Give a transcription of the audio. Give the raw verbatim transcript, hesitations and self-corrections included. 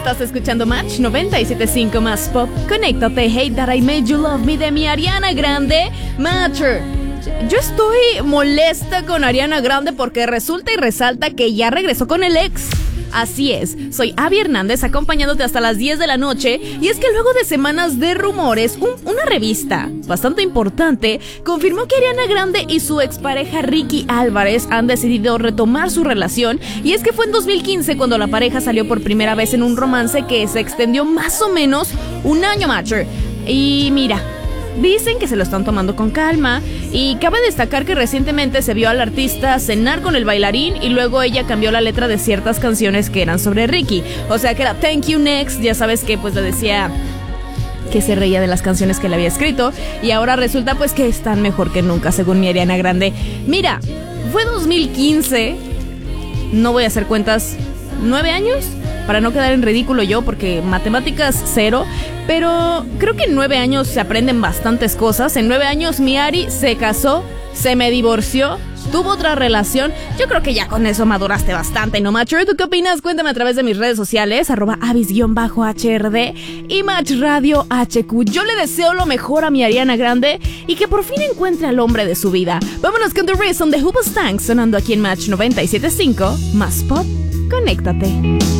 Estás escuchando Match noventa y siete punto cinco más pop. Conéctate. Hate That I Made You Love Me de mi Ariana Grande. Match. Yo estoy molesta con Ariana Grande porque resulta y resalta que ya regresó con el ex. Así es, soy Abby Hernández acompañándote hasta las diez de la noche. Y es que luego de semanas de rumores, un, una revista bastante importante confirmó que Ariana Grande y su expareja Ricky Álvarez han decidido retomar su relación. Y es que fue en dos mil quince cuando la pareja salió por primera vez en un romance que se extendió más o menos un año, Matcher. Y mira, dicen que se lo están tomando con calma. Y cabe destacar que recientemente se vio al artista cenar con el bailarín y luego ella cambió la letra de ciertas canciones que eran sobre Ricky. O sea que era Thank You Next, ya sabes que pues le decía que se reía de las canciones que le había escrito. Y ahora resulta pues que están mejor que nunca, según mi Ariana Grande. Mira, fue dos mil quince, no voy a hacer cuentas, ¿nueve años? Para no quedar en ridículo yo, porque matemáticas cero. Pero creo que en nueve años se aprenden bastantes cosas. En nueve años mi Ari se casó, se me divorció, tuvo otra relación. Yo creo que ya con eso maduraste bastante, ¿no, Matcher? ¿Tú qué opinas? Cuéntame a través de mis redes sociales, arroba avis-H R D y Match Radio H Q. Yo le deseo lo mejor a mi Ariana Grande y que por fin encuentre al hombre de su vida. Vámonos con The Reason de Hoobastank sonando aquí en Match noventa y siete punto cinco. Más pop, conéctate.